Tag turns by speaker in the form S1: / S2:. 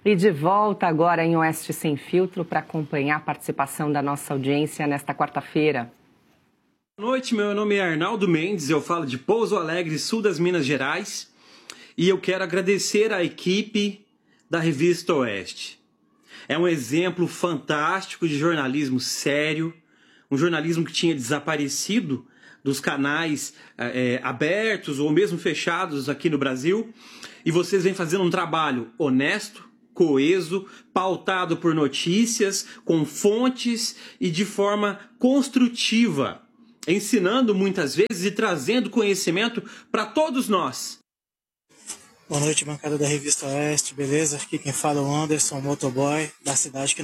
S1: E de volta agora em Oeste Sem Filtro para acompanhar a participação da nossa audiência nesta quarta-feira.
S2: Boa noite, meu nome é Arnaldo Mendes, eu falo de Pouso Alegre, sul das Minas Gerais, e eu quero agradecer à equipe da Revista Oeste. É um exemplo fantástico de jornalismo sério, um jornalismo que tinha desaparecido dos canais abertos ou mesmo fechados aqui no Brasil, e vocês vêm fazendo um trabalho honesto, coeso, pautado por notícias, com fontes e de forma construtiva, ensinando muitas vezes e trazendo conhecimento para todos nós.
S3: Boa noite, bancada da Revista Oeste, beleza? Aqui quem fala é o Anderson, motoboy da cidade que